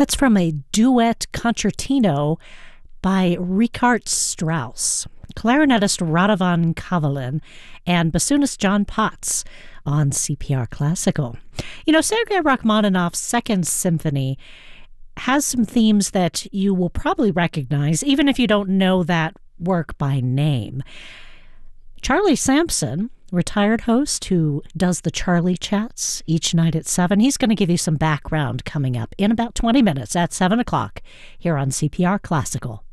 That's from a duet concertino by Richard Strauss, clarinetist Radovan Kavalin, and bassoonist John Potts on CPR Classical. You know, Sergei Rachmaninoff's Second Symphony has some themes that you will probably recognize, even if you don't know that work by name. Charlie Sampson, retired host who does the Charlie Chats each night at 7, he's going to give you some background coming up in about 20 minutes at 7 o'clock here on CPR Classical.